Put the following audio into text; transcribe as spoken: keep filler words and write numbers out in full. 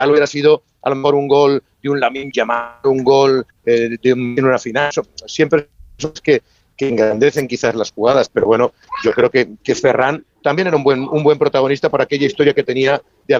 hubiera sido a lo mejor un gol de un Lamine Yamal, un gol eh, de un, en una final. Siempre son que, que engrandecen quizás las jugadas, pero bueno, yo creo que, que Ferran también era un buen, un buen protagonista por aquella historia que tenía